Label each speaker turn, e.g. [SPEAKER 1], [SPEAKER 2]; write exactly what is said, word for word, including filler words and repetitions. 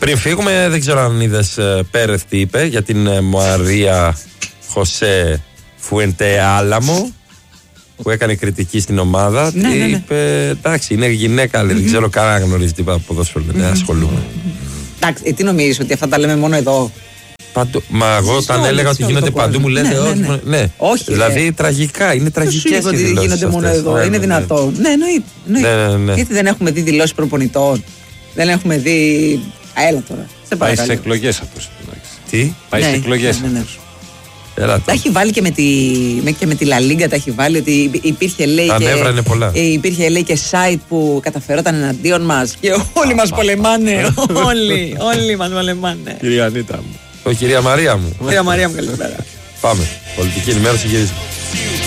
[SPEAKER 1] Πριν φύγουμε, δεν ξέρω αν είδες Πέρεθ τι είπε για την Μαρία Χωσέ Φουεντέ Άλαμο που έκανε κριτική στην ομάδα.
[SPEAKER 2] Ναι, ναι, ναι.
[SPEAKER 1] Είπε εντάξει, είναι γυναίκα, mm-hmm. δεν ξέρω καν αν γνωρίζει τίποτα από ποδόσφαιρο, δεν mm-hmm. ασχολούμαι.
[SPEAKER 2] Εντάξει, τι νομίζεις ότι αυτά τα λέμε μόνο εδώ?
[SPEAKER 1] Παντού. Μα εγώ όταν έλεγα ότι γίνονται παντού μου λέτε όχι. Ναι, ναι. ναι.
[SPEAKER 2] όχι
[SPEAKER 1] δηλαδή ε. τραγικά, είναι τραγικές οι δηλώσεις.
[SPEAKER 2] Ότι γίνονται μόνο εδώ, ναι, είναι ναι, δυνατόν. Ναι, ναι εννοείται.
[SPEAKER 1] Ναι, ναι, ναι.
[SPEAKER 2] Γιατί δεν έχουμε δει δηλώσεις προπονητών, δεν έχουμε δει. Α, έλα τώρα. Σε
[SPEAKER 3] πάει σε εκλογές αυτός.
[SPEAKER 1] Τι?
[SPEAKER 3] Πάει
[SPEAKER 2] ναι,
[SPEAKER 3] σε εκλογές
[SPEAKER 2] ναι, ναι, ναι.
[SPEAKER 1] Έλα,
[SPEAKER 2] τα έχει βάλει και με τη, και με τη Λα Λίγκα, τα έχει βάλει ότι υπήρχε λέει,
[SPEAKER 1] τα νεύρα είναι πολλά.
[SPEAKER 2] Και, υπήρχε λέει και site που καταφερόταν εναντίον μας και όλοι μας πολεμάνε. όλοι, όλοι μας πολεμάνε.
[SPEAKER 3] Κυρία Ανίτα μου.
[SPEAKER 1] Ω, κυρία Μαρία μου.
[SPEAKER 2] Κυρία Μαρία μου, καλησπέρα.
[SPEAKER 1] Πάμε. Πολιτική ενημέρωση γυρίζουμε.